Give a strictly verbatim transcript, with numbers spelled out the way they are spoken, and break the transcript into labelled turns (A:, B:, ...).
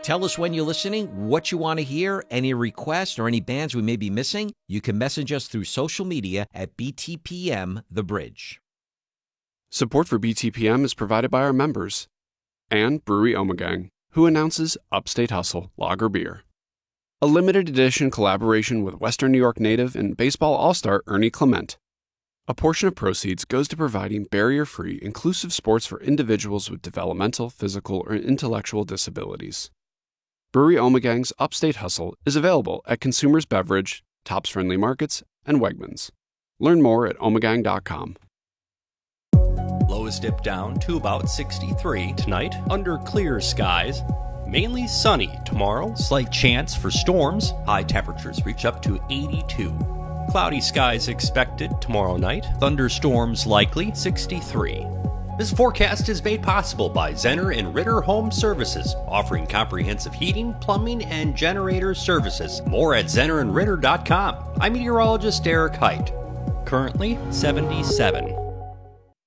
A: Tell us when you're listening, what you want to hear, any requests, or any bands we may be missing. You can message us through social media at B T P M The Bridge.
B: Support for B T P M is provided by our members and Brewery Ommegang, who announces Upstate Hustle Lager Beer, a limited edition collaboration with Western New York native and baseball all-star Ernie Clement. A portion of proceeds goes to providing barrier-free, inclusive sports for individuals with developmental, physical, or intellectual disabilities. Brewery Ommegang's Upstate Hustle is available at Consumers Beverage, Tops Friendly Markets, and Wegmans. Learn more at ommegang dot com.
C: Lows dip down to about sixty-three tonight under clear skies. Mainly sunny tomorrow. Slight chance for storms. High temperatures reach up to eighty-two. Cloudy skies expected tomorrow night. Thunderstorms likely. sixty-three. This forecast is made possible by Zenner and Ritter Home Services, offering comprehensive heating, plumbing, and generator services. More at zenner and ritter dot com. I'm meteorologist Eric Height. Currently seventy-seven.